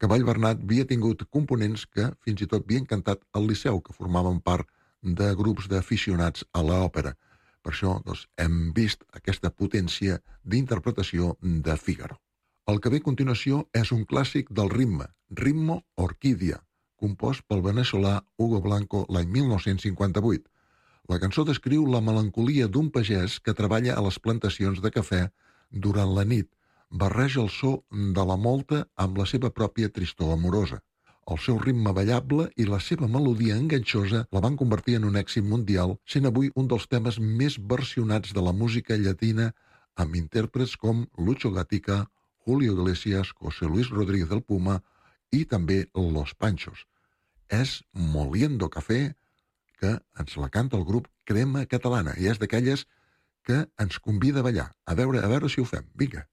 que Vallbernat havia tingut components que fins i tot havien cantat al Liceu, que formaven part de grups d'aficionats a l'òpera. Per això hem vist aquesta potència d'interpretació de Fígaro. El que ve a continuació és un clàssic del ritme, Ritmo Orquídea, compost pel veneçolà Hugo Blanco l'any 1958. La cançó descriu la melancolia d'un pagès que treballa a les plantacions de cafè durant la nit. Barreja el so de la molta amb la seva pròpia tristor amorosa. El seu ritme ballable i la seva melodia enganxosa la van convertir en un èxit mundial, sent avui un dels temes més versionats de la música llatina, amb intèrprets com Lucho Gatica, Julio Iglesias, José Luis Rodríguez del Puma i també Los Panchos. És Moliendo Café, que ens la canta el grup Crema Catalana, i és d'aquelles que ens convida a ballar. A veure si ho fem. Vinga.